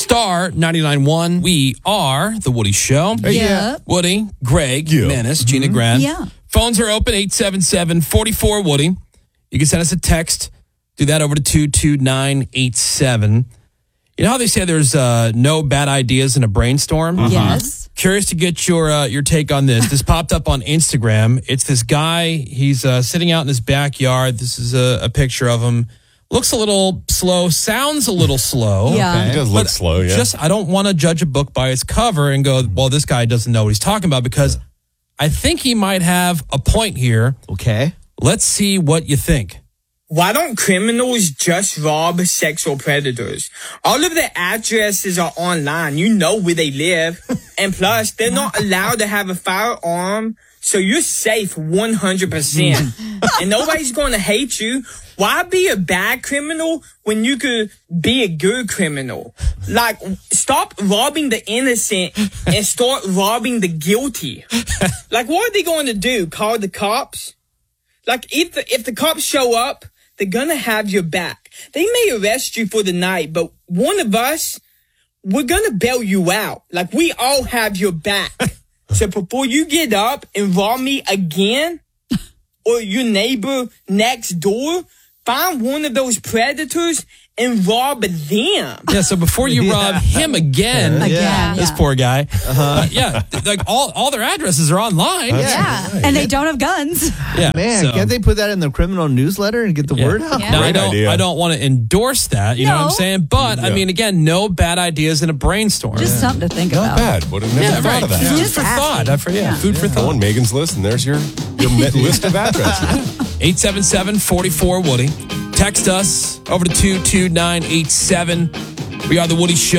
Star 99.1. We are The Woody Show. Yeah. Woody, Greg, Yeah. Menace, Gina Grant. Yeah. Phones are open, 877-44-WOODY. You can send us a text. Do that over to 22987. You know how they say there's no bad ideas in a brainstorm? Yes. Curious to get your take on this. This popped up on Instagram. It's this guy. He's sitting out in his backyard. This is a picture of him. Looks a little slow. Sounds a little slow. Yeah. He does look slow, yeah. I don't want to judge a book by its cover and go, well, this guy doesn't know what he's talking about, because I think he might have a point here. Okay. Let's see what you think. Why don't criminals just rob sexual predators? All of their addresses are online. You know where they live. And plus, they're not allowed to have a firearm. So you're safe 100%. And nobody's going to hate you. Why be a bad criminal when you could be a good criminal? Like, stop robbing the innocent and start robbing the guilty. Like, what are they going to do? Call the cops? Like, if the cops show up, they're going to have your back. They may arrest you for the night, but one of us, we're going to bail you out. Like, we all have your back. So before you get up and rob me again, or your neighbor next door, find one of those predators and rob them. Yeah, so before you rob him again, this poor guy, like all their addresses are online. Yeah. And they don't have guns. Yeah, Man, so- can't they put that in the criminal newsletter and get the word out? Yeah. Now, Great idea. I don't want to endorse that, you know what I'm No. saying? But, I mean, again, no bad ideas in a brainstorm. Just something to think Not about. bad. Would have never thought of that. Food Just for thought. asking. Food for Go thought. on Megan's list, and there's your list of addresses. 877-44-WOODY. Text us over to 22987. We are The Woody Show.